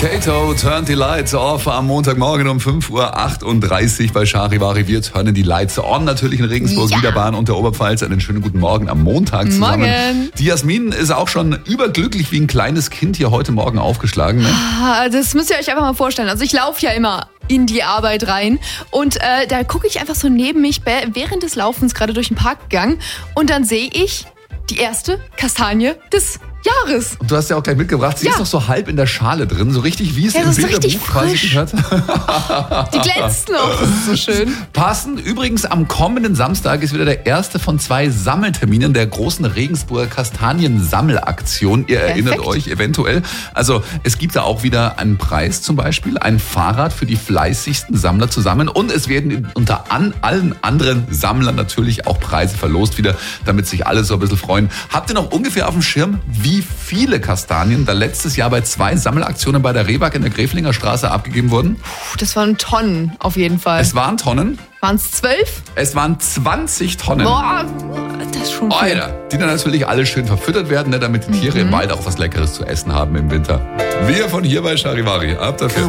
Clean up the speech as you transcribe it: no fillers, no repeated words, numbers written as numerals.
Kato, Turn the Lights Off am Montagmorgen um 5.38 Uhr bei Charivari. Wir turnen die Lights on, natürlich in Regensburg, Niederbahn und der Oberpfalz. Einen schönen guten Morgen am Montag zusammen. Morgen. Die Jasmin ist auch schon überglücklich wie ein kleines Kind hier heute Morgen aufgeschlagen. Ne? Das müsst ihr euch einfach mal vorstellen. Also ich laufe ja immer in die Arbeit rein und da gucke ich einfach so neben mich während des Laufens gerade durch den Park gegangen und dann sehe ich die erste Kastanie des Jahres. Und du hast ja auch gleich mitgebracht, sie ist noch so halb in der Schale drin, so richtig wie es im das ist richtig Bilderbuch quasi frisch. gehört. Die glänzt noch, das ist so schön. Passend, übrigens am kommenden Samstag ist wieder der erste von 2 Sammelterminen der großen Regensburger Kastanien-Sammelaktion. Ihr erinnert euch eventuell. Also es gibt da auch wieder einen Preis zum Beispiel, ein Fahrrad für die fleißigsten Sammler zusammen und es werden unter allen anderen Sammlern natürlich auch Preise verlost wieder, damit sich alle so ein bisschen freuen. Habt ihr noch ungefähr auf dem Schirm, wie viele Kastanien da letztes Jahr bei 2 Sammelaktionen bei der Rehwag in der Gräflinger Straße abgegeben wurden? Das waren Tonnen auf jeden Fall. Es waren Tonnen. Waren es 12? Es waren 20 Tonnen. Boah, das ist schon viel. Alter, die dann natürlich alle schön verfüttert werden, ne, damit die Tiere im Wald auch was Leckeres zu essen haben im Winter. Wir von hier bei Charivari. Ab dafür.